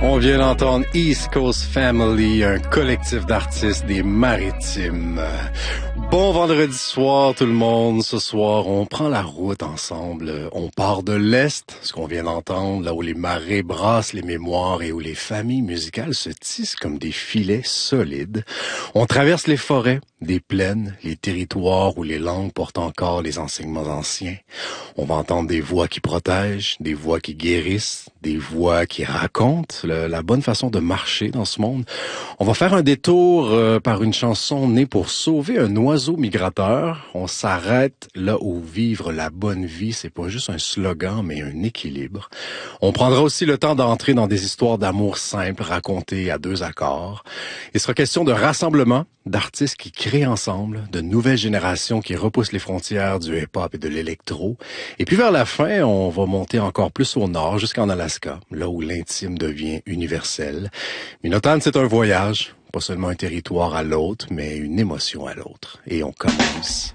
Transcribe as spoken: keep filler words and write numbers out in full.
On vient d'entendre East Coast Family, un collectif d'artistes des Maritimes. Bon vendredi soir tout le monde. Ce soir, on prend la route ensemble. On part de l'Est, ce qu'on vient d'entendre, là où les marées brassent les mémoires et où les familles musicales se tissent comme des filets solides. On traverse les forêts, des plaines, les territoires où les langues portent encore les enseignements anciens. On va entendre des voix qui protègent, des voix qui guérissent, des voix qui racontent le, la bonne façon de marcher dans ce monde. On va faire un détour euh, par une chanson née pour sauver un oiseau migrateur. On s'arrête là où vivre la bonne vie, c'est pas juste un slogan, mais un équilibre. On prendra aussi le temps d'entrer dans des histoires d'amour simples racontées à deux accords. Il sera question de rassemblement, d'artistes qui créent ensemble, de nouvelles générations qui repoussent les frontières du hip-hop et de l'électro. Et puis vers la fin, on va monter encore plus au nord, jusqu'en Alaska, là où l'intime devient universel. Minotane, c'est un voyage, pas seulement un territoire à l'autre, mais une émotion à l'autre. Et on commence